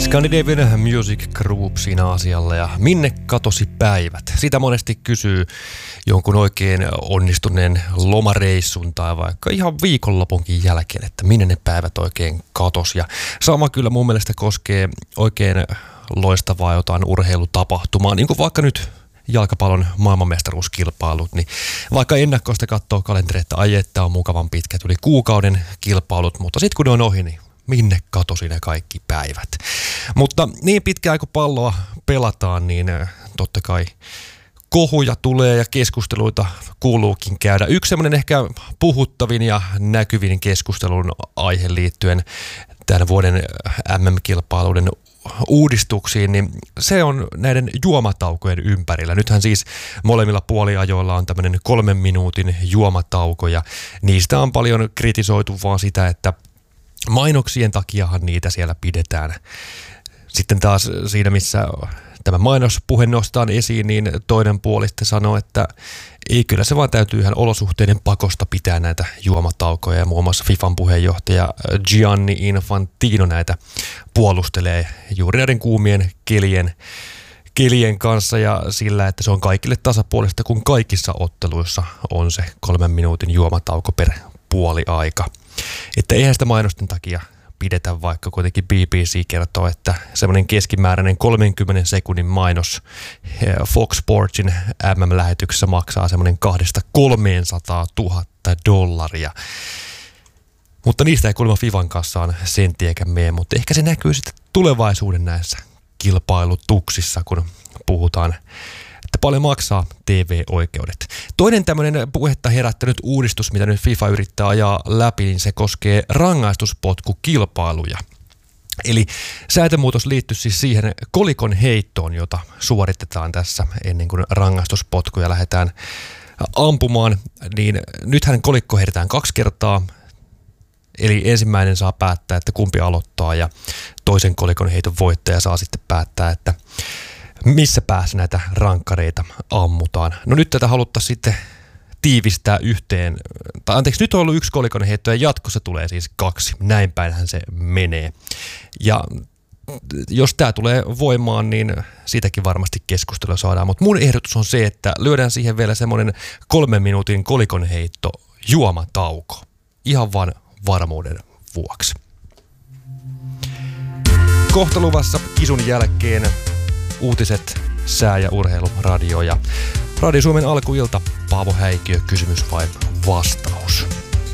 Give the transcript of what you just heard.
Scandinavian Music Group siinä asialla ja minne katosi päivät? Sitä monesti kysyy jonkun oikein onnistuneen lomareissun tai vaikka ihan viikonlopunkin jälkeen, että minne ne päivät oikein katosi. Ja sama kyllä mun mielestä koskee oikein loistavaa jotain urheilutapahtumaa, niin kuin vaikka nyt jalkapallon maailmanmestaruuskilpailut, niin vaikka ennakkoista katsoo kalenteria, että ai että on mukavan pitkät yli kuukauden kilpailut, mutta sitten kun ne on ohi, niin minne katosi ne kaikki päivät. Mutta niin pitkään kun palloa pelataan, niin totta kai kohuja tulee ja keskusteluita kuuluukin käydä. Yksi semmoinen ehkä puhuttavin ja näkyvin keskustelun aihe liittyen tämän vuoden MM-kilpailuiden uudistuksiin, niin se on näiden juomataukojen ympärillä. Nythän siis molemmilla puoliajoilla on tämmöinen 3 minuutin juomatauko ja niistä on paljon kritisoitu vaan sitä, että mainoksien takiahan niitä siellä pidetään. Sitten taas siinä, missä tämä mainospuhe nostaa esiin, niin toinen puoli sitten sanoo, että ei, kyllä se vaan täytyy ihan olosuhteiden pakosta pitää näitä juomataukoja. Ja muun muassa FIFAn puheenjohtaja Gianni Infantino näitä puolustelee juuri näiden kuumien kelien kanssa ja sillä, että se on kaikille tasapuolista, kun kaikissa otteluissa on se 3 minuutin juomatauko per puoli aika. Että eihän sitä mainosten takia pidetä, vaikka kuitenkin BBC kertoo, että semmoinen keskimääräinen 30 sekunnin mainos Fox Sportsin MM-lähetyksessä maksaa semmoinen $200,000–300,000. Mutta niistä ei kuulemma FIFAn kassaan senttiäkään mene, mutta ehkä se näkyy sitten tulevaisuuden näissä kilpailutuksissa, kun puhutaan, että paljon maksaa TV-oikeudet. Toinen tämmöinen puhetta herättänyt uudistus, mitä nyt FIFA yrittää ajaa läpi, niin se koskee rangaistuspotkukilpailuja. Eli säätömuutos liittyy siis siihen kolikon heittoon, jota suoritetaan tässä ennen kuin rangaistuspotkuja lähdetään ampumaan. Niin nythän kolikko heitetään 2 kertaa, eli ensimmäinen saa päättää, että kumpi aloittaa ja toisen kolikon heiton voittaja saa sitten päättää, että missä päässä näitä rankkareita ammutaan. No nyt tätä haluttaisiin sitten tiivistää yhteen. Tai anteeksi, nyt on ollut 1 kolikon heitto ja jatkossa tulee siis 2. Näin päinhän se menee. Ja jos tämä tulee voimaan, niin siitäkin varmasti keskustelua saadaan. Mutta mun ehdotus on se, että lyödään siihen vielä semmoinen 3 minuutin kolikon heitto juomatauko. Ihan vaan varmuuden vuoksi. Kohta luvassa kisun jälkeen uutiset, sää- ja urheiluradio ja Radio Suomen alkuilta. Paavo Häikiö, kysymys vai vastaus?